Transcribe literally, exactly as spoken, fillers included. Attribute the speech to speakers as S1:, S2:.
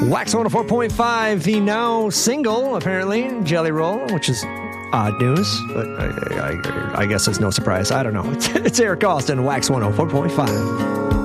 S1: Wax one oh four point five, the now single, apparently, Jelly Roll, which is odd news, but I, I, I guess it's no surprise. I don't know. It's, it's Eric Austin, Wax one oh four point five.